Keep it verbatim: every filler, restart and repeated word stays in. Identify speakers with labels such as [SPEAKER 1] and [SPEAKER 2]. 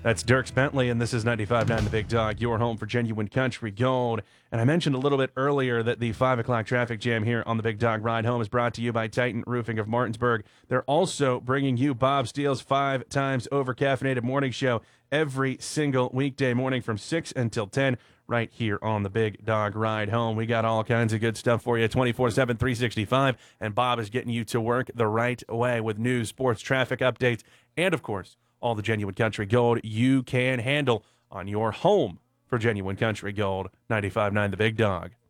[SPEAKER 1] That's Dirk Bentley, and this is ninety-five point nine The Big Dog, your home for genuine country gold. And I mentioned a little bit earlier that the five o'clock traffic jam here on The Big Dog Ride Home is brought to you by Titan Roofing of Martinsburg. They're also bringing you Bob Steele's five times over caffeinated morning show every single weekday morning from six until ten right here on The Big Dog Ride Home. We got all kinds of good stuff for you twenty-four seven, three sixty-five, and Bob is getting you to work the right way with news, sports, traffic updates, and, of course, all the genuine country gold you can handle on your home for genuine country gold. ninety-five point nine The Big Dog.